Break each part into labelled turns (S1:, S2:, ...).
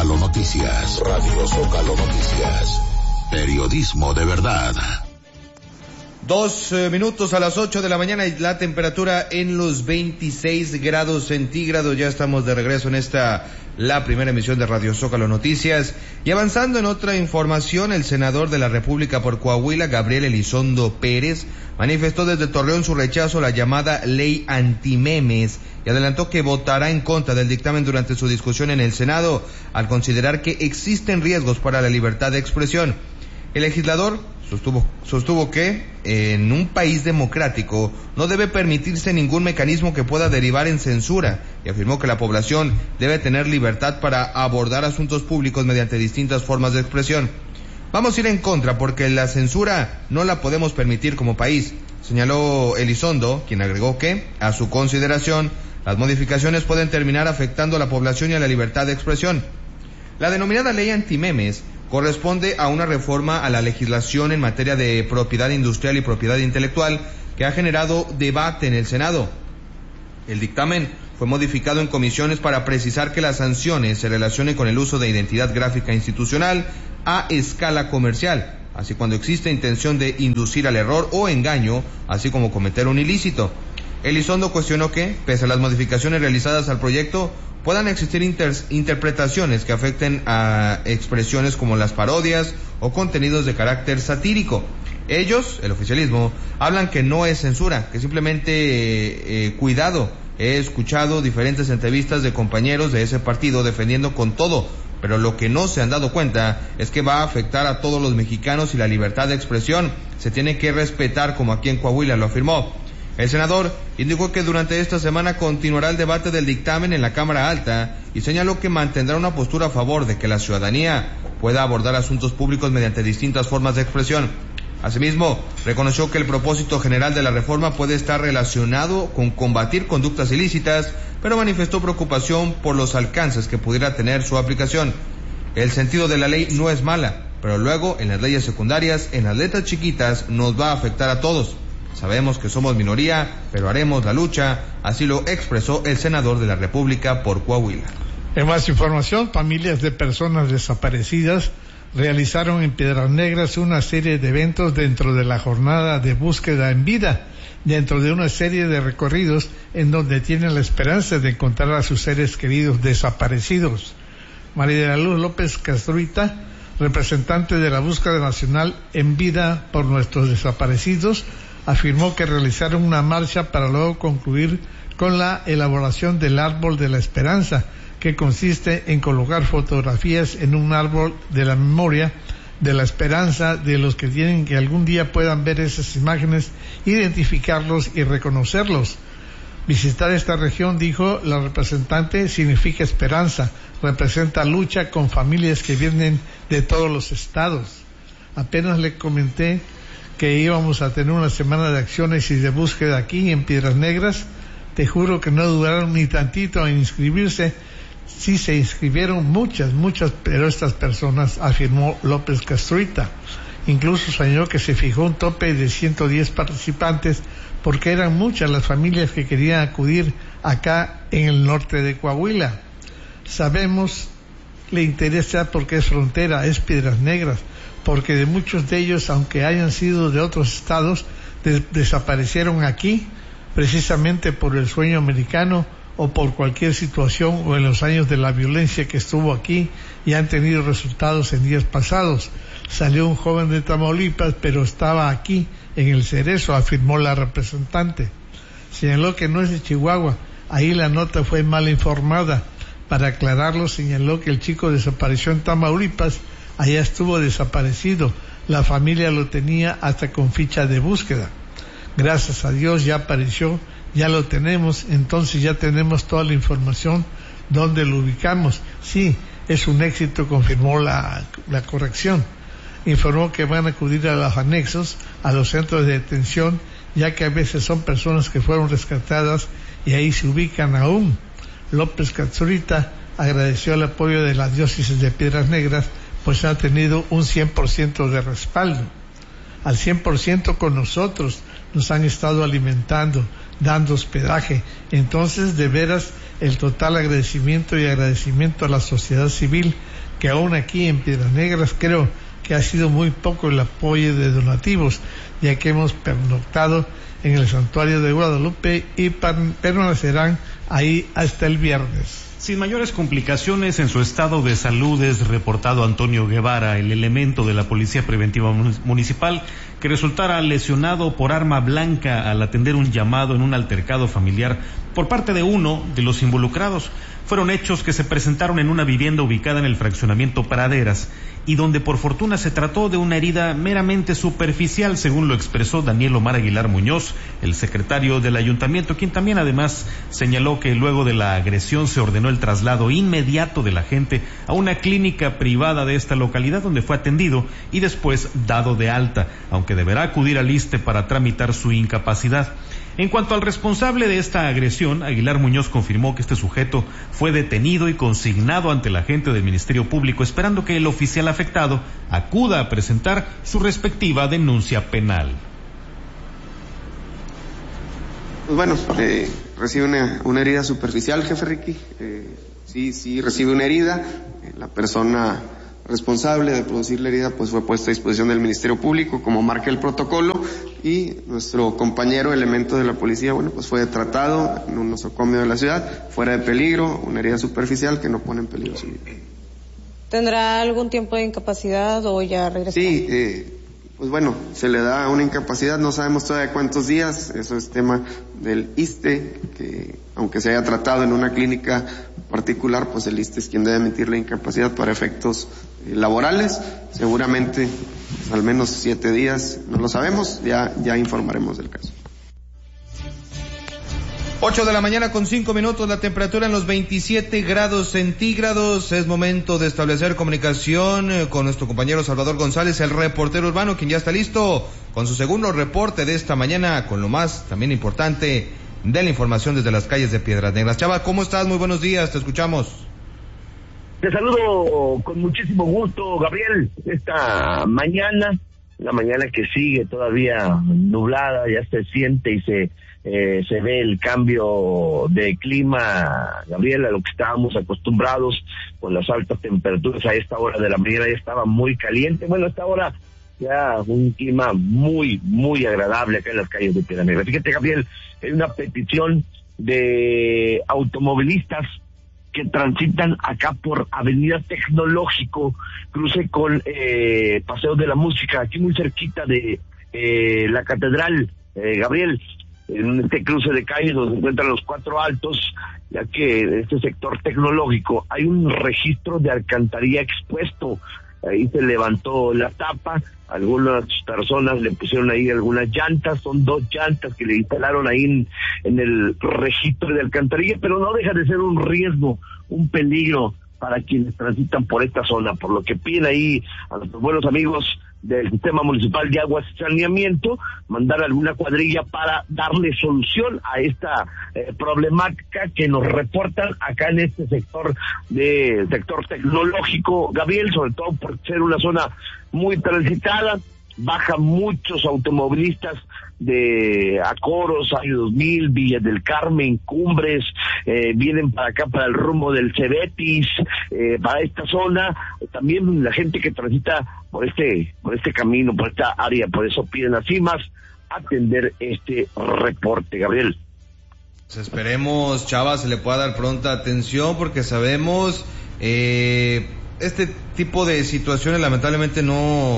S1: Zócalo Noticias. Radio Zócalo Noticias. Periodismo de verdad.
S2: 2 minutos a las 8 de la mañana y la temperatura en los 26 grados centígrados. Ya estamos de regreso en la primera emisión de Radio Zócalo Noticias. Y avanzando en otra información, el senador de la República por Coahuila, Gabriel Elizondo Pérez, manifestó desde Torreón su rechazo a la llamada ley antimemes y adelantó que votará en contra del dictamen durante su discusión en el Senado, al considerar que existen riesgos para la libertad de expresión. El legislador sostuvo que en un país democrático no debe permitirse ningún mecanismo que pueda derivar en censura y afirmó que la población debe tener libertad para abordar asuntos públicos mediante distintas formas de expresión. Vamos a ir en contra porque la censura no la podemos permitir como país, señaló Elizondo, quien agregó que, a su consideración, las modificaciones pueden terminar afectando a la población y a la libertad de expresión. La denominada ley antimemes corresponde a una reforma a la legislación en materia de propiedad industrial y propiedad intelectual que ha generado debate en el Senado. El dictamen fue modificado en comisiones para precisar que las sanciones se relacionen con el uso de identidad gráfica institucional a escala comercial, así cuando existe intención de inducir al error o engaño, así como cometer un ilícito. Elizondo cuestionó que, pese a las modificaciones realizadas al proyecto, puedan existir interpretaciones que afecten a expresiones como las parodias o contenidos de carácter satírico. Ellos, el oficialismo, hablan que no es censura, que simplemente cuidado. He escuchado diferentes entrevistas de compañeros de ese partido defendiendo con todo, pero lo que no se han dado cuenta es que va a afectar a todos los mexicanos y la libertad de expresión se tiene que respetar, como aquí en Coahuila lo afirmó. El senador indicó que durante esta semana continuará el debate del dictamen en la Cámara Alta y señaló que mantendrá una postura a favor de que la ciudadanía pueda abordar asuntos públicos mediante distintas formas de expresión. Asimismo, reconoció que el propósito general de la reforma puede estar relacionado con combatir conductas ilícitas, pero manifestó preocupación por los alcances que pudiera tener su aplicación. El sentido de la ley no es mala, pero luego en las leyes secundarias, en las letras chiquitas, nos va a afectar a todos. Sabemos que somos minoría, pero haremos la lucha, así lo expresó el senador de la República por Coahuila.
S3: En más información, familias de personas desaparecidas realizaron en Piedras Negras una serie de eventos dentro de la jornada de búsqueda en vida, dentro de una serie de recorridos en donde tienen la esperanza de encontrar a sus seres queridos desaparecidos. María de la Luz López Castruita, representante de la búsqueda nacional en vida por nuestros desaparecidos, afirmó que realizaron una marcha para luego concluir con la elaboración del árbol de la esperanza, que consiste en colocar fotografías en un árbol de la memoria de la esperanza de los que tienen que algún día puedan ver esas imágenes, identificarlos y reconocerlos. Visitar esta región, dijo la representante, significa esperanza, representa lucha con familias que vienen de todos los estados. Apenas le comenté que íbamos a tener una semana de acciones y de búsqueda aquí en Piedras Negras. Te juro que no dudaron ni tantito en inscribirse. Sí se inscribieron muchas, pero estas personas, afirmó López Castruita. Incluso señaló que se fijó un tope de 110 participantes porque eran muchas las familias que querían acudir acá en el norte de Coahuila. Sabemos, le interesa porque es frontera, es Piedras Negras, porque de muchos de ellos, aunque hayan sido de otros estados, desaparecieron aquí, precisamente por el sueño americano o por cualquier situación o en los años de la violencia que estuvo aquí y han tenido resultados en días pasados. Salió un joven de Tamaulipas, pero estaba aquí en el Cerezo, afirmó la representante. Señaló que no es de Chihuahua, ahí la nota fue mal informada. Para aclararlo, señaló que el chico desapareció en Tamaulipas. Allá estuvo desaparecido, la familia lo tenía hasta con ficha de búsqueda. Gracias a Dios ya apareció, ya lo tenemos, entonces ya tenemos toda la información donde lo ubicamos. Sí, es un éxito, confirmó la corrección. Informó que van a acudir a los anexos, a los centros de detención, ya que a veces son personas que fueron rescatadas y ahí se ubican aún. López Catzurita agradeció el apoyo de la diócesis de Piedras Negras, pues ha tenido un 100% de respaldo. Al 100% con nosotros, nos han estado alimentando, dando hospedaje. Entonces, de veras, el total agradecimiento a la sociedad civil, que aún aquí en Piedras Negras creo que ha sido muy poco el apoyo de donativos, ya que hemos pernoctado en el santuario de Guadalupe y permanecerán ahí hasta el viernes.
S4: Sin mayores complicaciones en su estado de salud es reportado Antonio Guevara, el elemento de la Policía Preventiva Municipal, que resultara lesionado por arma blanca al atender un llamado en un altercado familiar por parte de uno de los involucrados. Fueron hechos que se presentaron en una vivienda ubicada en el fraccionamiento Praderas y donde por fortuna se trató de una herida meramente superficial, según lo expresó Daniel Omar Aguilar Muñoz, el secretario del ayuntamiento, quien también además señaló que luego de la agresión se ordenó el traslado inmediato de la gente a una clínica privada de esta localidad donde fue atendido y después dado de alta, aunque deberá acudir al ISSSTE para tramitar su incapacidad. En cuanto al responsable de esta agresión, Aguilar Muñoz confirmó que este sujeto fue detenido y consignado ante la agente del Ministerio Público, esperando que el oficial afectado acuda a presentar su respectiva denuncia penal.
S5: Pues bueno, recibe una herida superficial, jefe Ricky. Sí, recibe una herida. La persona responsable de producir la herida pues fue puesta a disposición del Ministerio Público como marca el protocolo, y nuestro compañero elemento de la policía pues fue tratado en un nosocomio de la ciudad, fuera de peligro, una herida superficial que no pone en peligro su vida.
S6: ¿Tendrá algún tiempo de incapacidad o ya regresará?
S5: Sí, pues bueno, se le da una incapacidad, no sabemos todavía cuántos días, eso es tema del ISSSTE, que aunque se haya tratado en una clínica particular, pues el ISSSTE es quien debe emitir la incapacidad para efectos laborales, seguramente pues, al menos 7 días, no lo sabemos, ya informaremos del caso.
S2: 8 de la mañana con 5 minutos, la temperatura en los 27 grados centígrados. Es momento de establecer comunicación con nuestro compañero Salvador González, el reportero urbano, quien ya está listo con su segundo reporte de esta mañana, con lo más también importante de la información desde las calles de Piedras Negras. Chava, ¿cómo estás? Muy buenos días, te escuchamos.
S7: Te saludo con muchísimo gusto, Gabriel, esta mañana, la mañana que sigue todavía nublada, ya se siente y se ve el cambio de clima, Gabriel, a lo que estábamos acostumbrados con las altas temperaturas. A esta hora de la mañana ya estaba muy caliente. Bueno, a esta hora ya un clima muy, muy agradable acá en las calles de Piedras Negras. Fíjate, Gabriel, hay una petición de automovilistas que transitan acá por Avenida Tecnológico, cruce con Paseo de la Música, aquí muy cerquita de la Catedral, Gabriel, en este cruce de calles donde se encuentran los 4 altos, ya que en este sector tecnológico hay un registro de alcantarilla expuesto. Ahí se levantó la tapa, algunas personas le pusieron ahí algunas llantas, son 2 llantas que le instalaron ahí en el registro de alcantarilla, pero no deja de ser un riesgo, un peligro para quienes transitan por esta zona, por lo que piden ahí a nuestros buenos amigos del Sistema Municipal de Aguas y Saneamiento mandar alguna cuadrilla para darle solución a esta problemática que nos reportan acá en este sector tecnológico, Gabriel, sobre todo por ser una zona muy transitada. Bajan muchos automovilistas de Acoros, Año 2000, Villa del Carmen, Cumbres, vienen para acá, para el rumbo del Cebetis, para esta zona. También la gente que transita por este camino, por esta área, por eso piden así más atender este reporte, Gabriel.
S2: Pues esperemos, Chava, se le pueda dar pronta atención, porque sabemos este tipo de situaciones lamentablemente no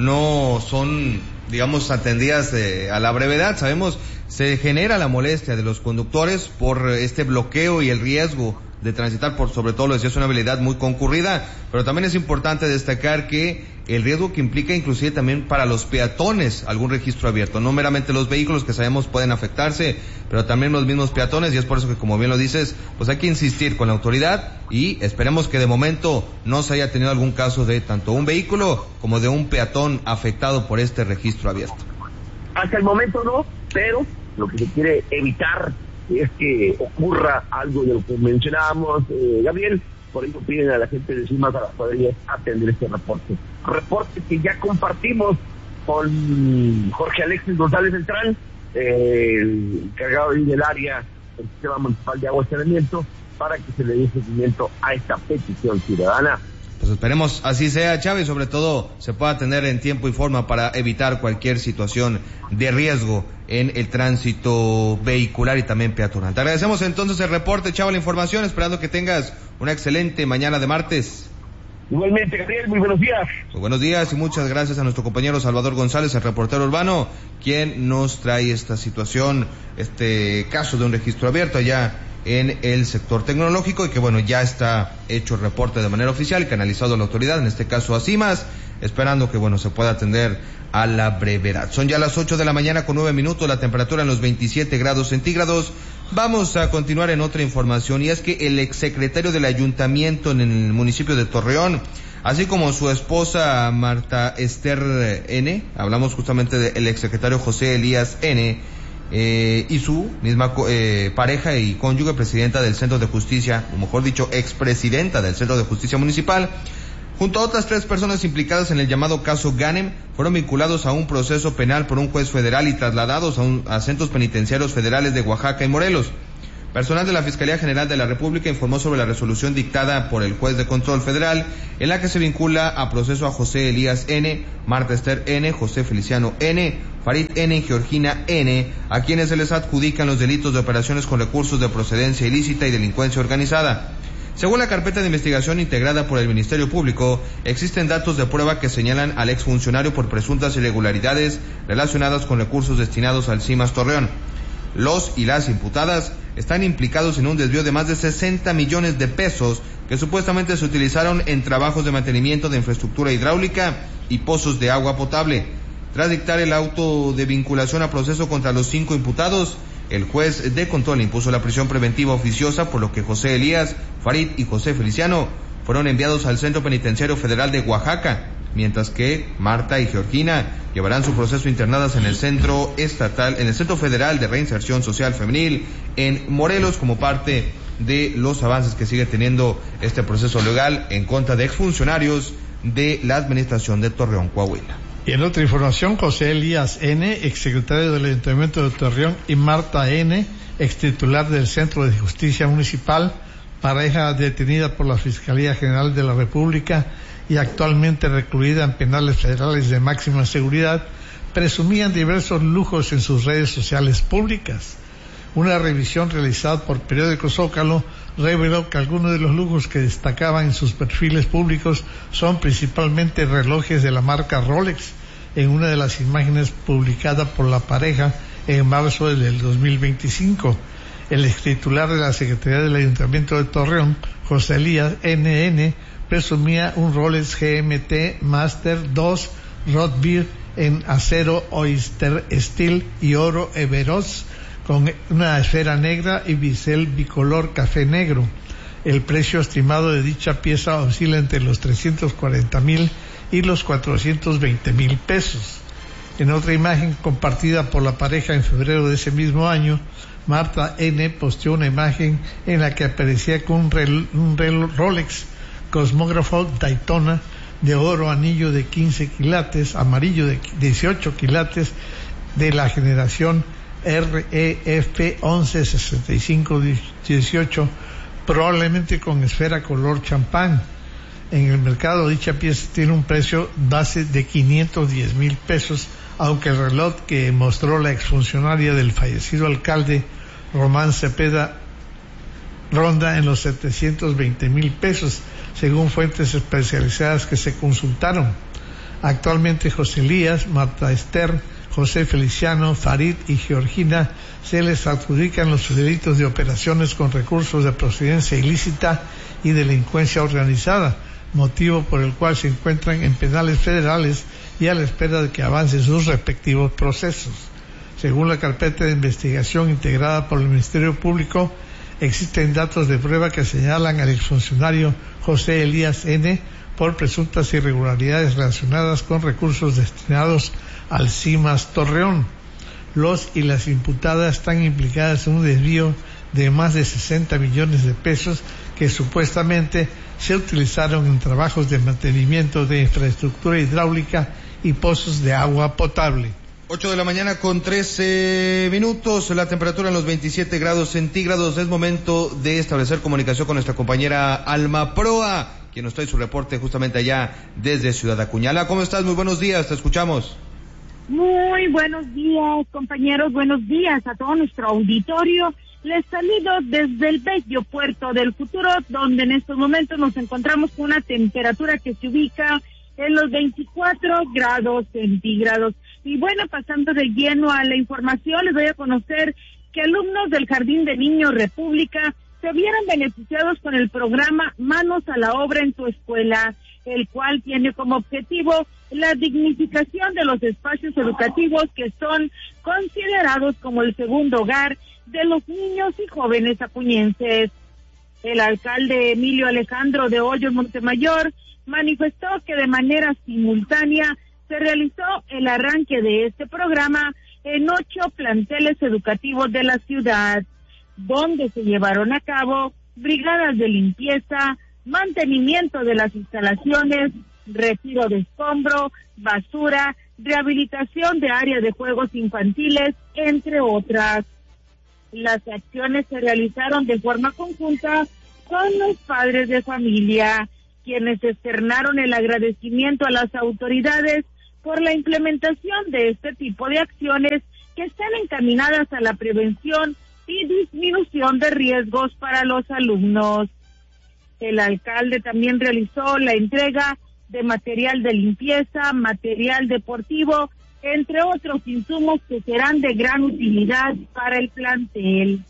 S2: son, digamos, atendidas a la brevedad. Sabemos, se genera la molestia de los conductores por este bloqueo y el riesgo de transitar por, sobre todo, lo decía, es una habilidad muy concurrida, pero también es importante destacar que el riesgo que implica inclusive también para los peatones algún registro abierto, no meramente los vehículos que sabemos pueden afectarse, pero también los mismos peatones, y es por eso que, como bien lo dices, pues hay que insistir con la autoridad y esperemos que de momento no se haya tenido algún caso de tanto un vehículo como de un peatón afectado por este registro abierto.
S7: Hasta el momento no, pero lo que se quiere evitar es que ocurra algo de lo que mencionábamos, Gabriel. Por ello piden a la gente de CIMAS, a las cuadrillas, atender este reporte que ya compartimos con Jorge Alexis González Beltrán, el encargado del área del Sistema Municipal de Agua y Saneamiento para que se le dé seguimiento a esta petición ciudadana.
S2: Pues esperemos así sea, Chávez, sobre todo se pueda atender en tiempo y forma para evitar cualquier situación de riesgo en el tránsito vehicular y también peatonal. Te agradecemos entonces el reporte, Chava, la información, esperando que tengas una excelente mañana de martes.
S7: Igualmente, Gabriel, muy buenos días.
S2: Muy buenos días y muchas gracias a nuestro compañero Salvador González, el reportero urbano, quien nos trae esta situación, este caso de un registro abierto allá en el sector tecnológico y que bueno, ya está hecho el reporte de manera oficial, canalizado a la autoridad, en este caso a CIMAS, esperando que bueno, se pueda atender a la brevedad. Son ya las 8 de la mañana con 9 minutos, la temperatura en los 27 grados centígrados. Vamos a continuar en otra información y es que el exsecretario del ayuntamiento en el municipio de Torreón, así como su esposa Marta Esther N., hablamos justamente del exsecretario José Elías N., y su misma pareja y cónyuge, presidenta del Centro de Justicia, o mejor dicho, expresidenta del Centro de Justicia Municipal, junto a otras 3 personas implicadas en el llamado caso Ganem, fueron vinculados a un proceso penal por un juez federal y trasladados a centros penitenciarios federales de Oaxaca y Morelos. Personal de la Fiscalía General de la República informó sobre la resolución dictada por el juez de control federal, en la que se vincula a proceso a José Elías N., Marta Esther N., José Feliciano N., Farid N. y Georgina N., a quienes se les adjudican los delitos de operaciones con recursos de procedencia ilícita y delincuencia organizada. Según la carpeta de investigación integrada por el Ministerio Público, existen datos de prueba que señalan al exfuncionario por presuntas irregularidades relacionadas con recursos destinados al CIMAS Torreón. Los y las imputadas están implicados en un desvío de más de 60 millones de pesos que supuestamente se utilizaron en trabajos de mantenimiento de infraestructura hidráulica y pozos de agua potable. Tras dictar el auto de vinculación a proceso contra los 5 imputados, el juez de control impuso la prisión preventiva oficiosa, por lo que José Elías, Farid y José Feliciano fueron enviados al Centro Penitenciario Federal de Oaxaca, mientras que Marta y Georgina llevarán su proceso internadas en el Centro Federal de Reinserción Social Femenil en Morelos, como parte de los avances que sigue teniendo este proceso legal en contra de exfuncionarios de la administración de Torreón, Coahuila.
S3: Y en otra información, José Elías N., exsecretario del Ayuntamiento de Torreón, y Marta N., extitular del Centro de Justicia Municipal, pareja detenida por la Fiscalía General de la República y actualmente recluida en penales federales de máxima seguridad, presumían diversos lujos en sus redes sociales públicas. Una revisión realizada por Periódico Zócalo reveló que algunos de los lujos que destacaban en sus perfiles públicos son principalmente relojes de la marca Rolex. En una de las imágenes publicada por la pareja en marzo del 2025, el extitular de la Secretaría del Ayuntamiento de Torreón, José Elías N.N., presumía un Rolex GMT Master 2 Rothbeer en acero Oyster Steel y oro Everos, con una esfera negra y bisel bicolor café negro. El precio estimado de dicha pieza oscila entre los 340,000 y los 420,000 pesos. En otra imagen compartida por la pareja en febrero de ese mismo año, Marta N. posteó una imagen en la que aparecía con un reloj Rolex cosmógrafo Daytona de oro anillo de 15 quilates, amarillo de 18 quilates, de la generación REF 116518, probablemente con esfera color champán. En el mercado dicha pieza tiene un precio base de 510,000 pesos, aunque el reloj que mostró la exfuncionaria del fallecido alcalde Román Cepeda ronda en los 720,000 pesos, según fuentes especializadas que se consultaron. Actualmente José Elías, Marta Esther, José Feliciano, Farid y Georgina se les adjudican los delitos de operaciones con recursos de procedencia ilícita y delincuencia organizada, motivo por el cual se encuentran en penales federales y a la espera de que avancen sus respectivos procesos. Según la carpeta de investigación integrada por el Ministerio Público, existen datos de prueba que señalan al exfuncionario José Elías N. por presuntas irregularidades relacionadas con recursos destinados al CIMAS Torreón. Los y las imputadas están implicadas en un desvío de más de 60 millones de pesos que supuestamente se utilizaron en trabajos de mantenimiento de infraestructura hidráulica y pozos de agua potable.
S2: 8 de la mañana con 13 minutos, la temperatura en los 27 grados centígrados. Es momento de establecer comunicación con nuestra compañera Alma Proa, quien nos trae su reporte justamente allá desde Ciudad Acuña. ¿Cómo estás? Muy buenos días, te escuchamos.
S8: Muy buenos días, compañeros, buenos días a todo nuestro auditorio. Les saludo desde el bello puerto del Futuro, donde en estos momentos nos encontramos con una temperatura que se ubica en los 24 grados centígrados. Y bueno, pasando de lleno a la información, les doy a conocer que alumnos del Jardín de Niños República se vieron beneficiados con el programa Manos a la Obra en tu Escuela, el cual tiene como objetivo la dignificación de los espacios educativos que son considerados como el segundo hogar de los niños y jóvenes acuñenses. El alcalde Emilio Alejandro de Hoyos Montemayor manifestó que de manera simultánea se realizó el arranque de este programa en 8 planteles educativos de la ciudad, donde se llevaron a cabo brigadas de limpieza, mantenimiento de las instalaciones, retiro de escombro, basura, rehabilitación de áreas de juegos infantiles, entre otras. Las acciones se realizaron de forma conjunta con los padres de familia, quienes externaron el agradecimiento a las autoridades por la implementación de este tipo de acciones que están encaminadas a la prevención y disminución de riesgos para los alumnos. El alcalde también realizó la entrega de material de limpieza, material deportivo, entre otros insumos que serán de gran utilidad para el plantel.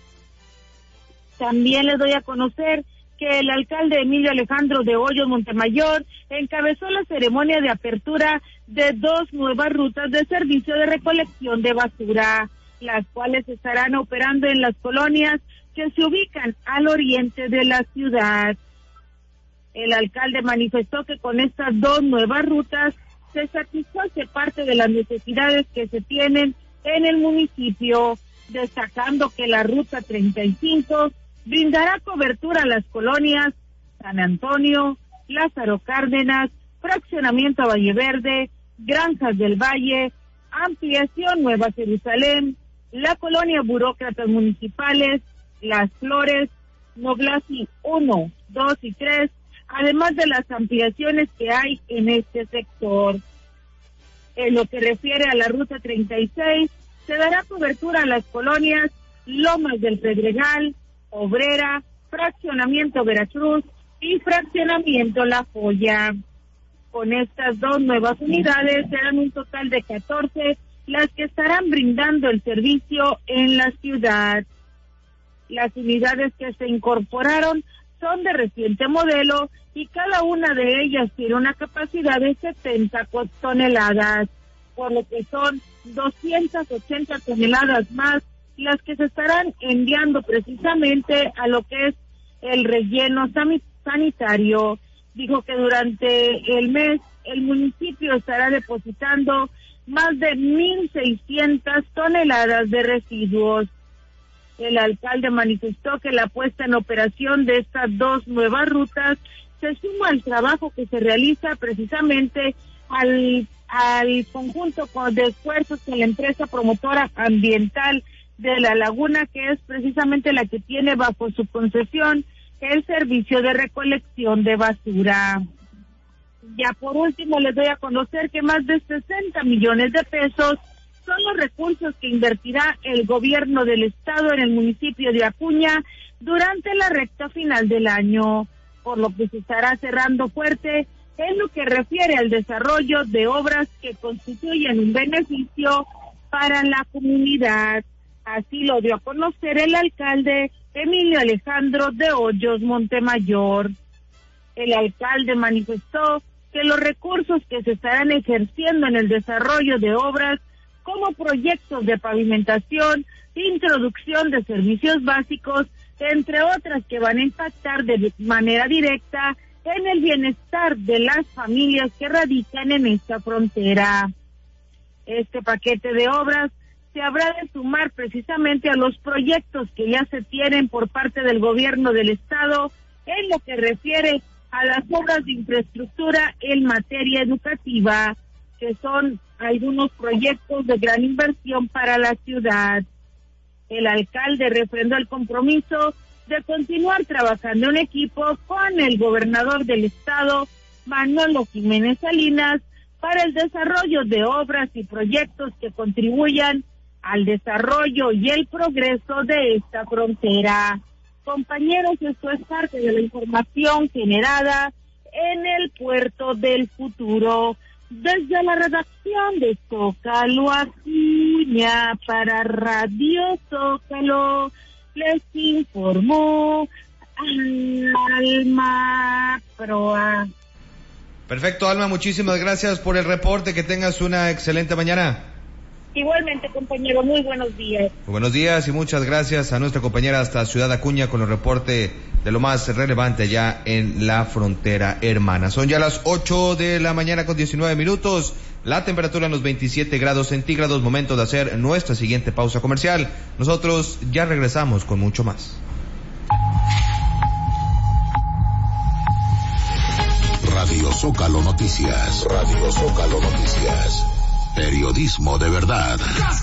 S8: También les doy a conocer que el alcalde Emilio Alejandro de Hoyos Montemayor encabezó la ceremonia de apertura de 2 nuevas rutas de servicio de recolección de basura, las cuales estarán operando en las colonias que se ubican al oriente de la ciudad. El alcalde manifestó que con estas 2 nuevas rutas se satisface parte de las necesidades que se tienen en el municipio, destacando que la ruta 35 brindará cobertura a las colonias San Antonio, Lázaro Cárdenas, Fraccionamiento a Valle Verde, Granjas del Valle, Ampliación Nueva Jerusalén, la colonia Burócratas Municipales, Las Flores, Noblasi 1, 2 y 3, además de las ampliaciones que hay en este sector. En lo que refiere a la ruta 36, se dará cobertura a las colonias Lomas del Pedregal, Obrera, Fraccionamiento Veracruz y Fraccionamiento La Joya. Con estas 2 nuevas unidades serán un total de 14 las que estarán brindando el servicio en la ciudad. Las unidades que se incorporaron son de reciente modelo y cada una de ellas tiene una capacidad de 70 toneladas, por lo que son 280 toneladas más las que se estarán enviando precisamente a lo que es el relleno sanitario. Dijo que durante el mes el municipio estará depositando más de 1,600 toneladas de residuos. El alcalde manifestó que la puesta en operación de estas 2 nuevas rutas se suma al trabajo que se realiza precisamente al conjunto de esfuerzos que la empresa promotora ambiental de La Laguna, que es precisamente la que tiene bajo su concesión el servicio de recolección de basura. Ya por último les doy a conocer que más de 60 millones de pesos son los recursos que invertirá el gobierno del estado en el municipio de Acuña durante la recta final del año, por lo que se estará cerrando fuerte en lo que refiere al desarrollo de obras que constituyen un beneficio para la comunidad. Así lo dio a conocer el alcalde Emilio Alejandro de Hoyos Montemayor. El alcalde manifestó que los recursos que se estarán ejerciendo en el desarrollo de obras como proyectos de pavimentación, introducción de servicios básicos, entre otras que van a impactar de manera directa en el bienestar de las familias que radican en esta frontera. Este paquete de obras se habrá de sumar precisamente a los proyectos que ya se tienen por parte del gobierno del estado en lo que refiere a las obras de infraestructura en materia educativa, que son algunos proyectos de gran inversión para la ciudad. El alcalde refrendó el compromiso de continuar trabajando en equipo con el gobernador del estado, Manolo Jiménez Salinas, para el desarrollo de obras y proyectos que contribuyan al desarrollo y el progreso de esta frontera. Compañeros, esto es parte de la información generada en el Puerto del Futuro. Desde la redacción de Zócalo Acuña para Radio Zócalo, les informó Alma Proa.
S2: Perfecto, Alma, muchísimas gracias por el reporte, que tengas una excelente mañana.
S8: Igualmente, compañero, muy buenos días.
S2: Muy buenos días y muchas gracias a nuestra compañera hasta Ciudad Acuña con el reporte de lo más relevante allá en la frontera hermana. Son ya las 8 de la mañana con 19 minutos, la temperatura en los 27 grados centígrados, momento de hacer nuestra siguiente pausa comercial. Nosotros ya regresamos con mucho más.
S1: Radio Zócalo Noticias. Radio Zócalo Noticias. Periodismo de verdad.